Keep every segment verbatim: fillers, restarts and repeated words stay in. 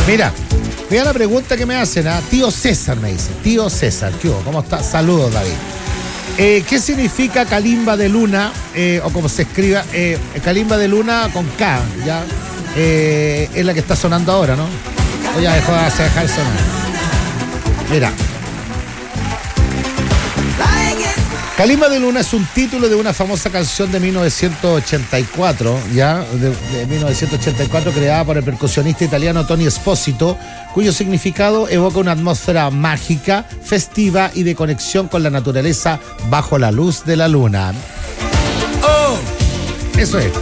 Mira, mira la pregunta que me hacen, ¿ah? Tío César me dice, tío César, ¿qué hubo? ¿Cómo está? Saludos, David. Eh, ¿Qué significa Calimba de Luna? Eh, o como se escriba, eh, Calimba de Luna con K, ¿ya? Eh, es la que está sonando ahora, ¿no? O ya dejó de dejar sonar. Mira. Calimba de Luna es un título de una famosa canción de mil novecientos ochenta y cuatro, ¿ya? De, de mil novecientos ochenta y cuatro, creada por el percusionista italiano Tony Esposito, cuyo significado evoca una atmósfera mágica, festiva y de conexión con la naturaleza bajo la luz de la luna. ¡Oh! Eso es.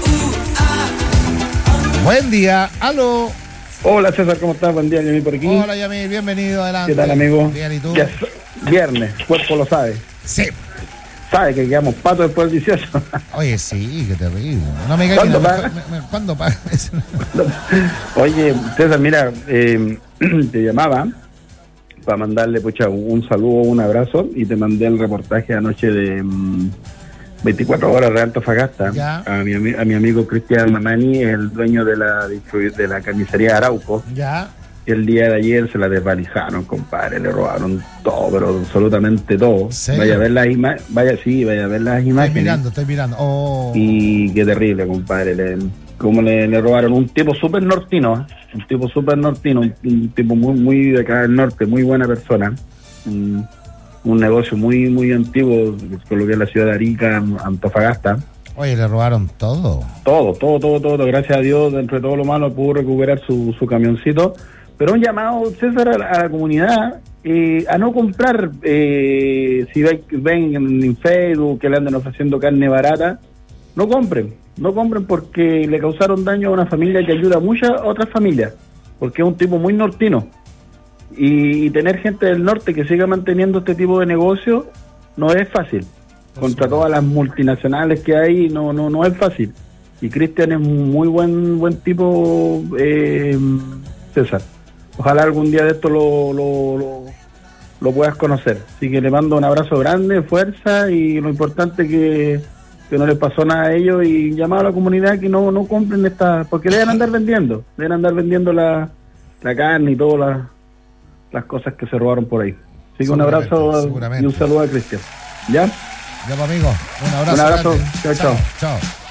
Buen día, aló. Hola César, ¿cómo estás? Buen día, Yamil por aquí. Hola Yamil, bienvenido, adelante. ¿Qué tal, amigo? Bien, ¿y tú? Ya es viernes, el cuerpo lo sabe. Sí. Sabe que quedamos patos después del dieciocho. Oye, sí, qué terrible. No me ¿Cuándo no, paga? me, me, ¿Cuándo paga? Oye, César, mira, eh, te llamaba para mandarle pucha, un saludo, un abrazo, y te mandé el reportaje anoche de mm, veinticuatro horas de Antofagasta a mi, a mi amigo Cristian Mamani, el dueño de la de la carnicería Arauco. Ya. El día de ayer se la desvalijaron, compadre, le robaron todo, pero absolutamente todo. ¿Serio? Vaya a ver las imágenes, vaya sí, vaya a ver las imágenes. Estoy mirando, estoy mirando. Oh. Y qué terrible, compadre. Le, como le, le robaron un tipo súper nortino, ¿eh? un tipo súper nortino, un, un tipo muy muy de acá del norte, muy buena persona. Un, un negocio muy muy antiguo, con lo que es la ciudad de Arica, Antofagasta. Oye, le robaron todo. Todo, todo, todo, todo. Gracias a Dios, dentro de todo lo malo, pudo recuperar su, su camioncito. Pero un llamado, César, a la, a la comunidad eh, a no comprar, eh, si ven, ven en Facebook que le andan ofreciendo carne barata, no compren, no compren porque le causaron daño a una familia que ayuda a muchas otras familias, porque es un tipo muy nortino. Y, y tener gente del norte que siga manteniendo este tipo de negocio no es fácil. Contra todas las multinacionales que hay, no no no es fácil. Y Cristian es un muy buen, buen tipo, eh, César. Ojalá algún día de esto lo, lo, lo, lo puedas conocer. Así que le mando un abrazo grande, fuerza, y lo importante que, que no les pasó nada a ellos, y llamar a la comunidad que no, no compren esta, porque deben andar vendiendo, deben andar vendiendo la, la carne y todas las, las cosas que se robaron por ahí. Así que un abrazo y un saludo a Cristian. ¿Ya? Ya, pues, amigo, un abrazo. Un abrazo. Grande. Chao, chao. Chao.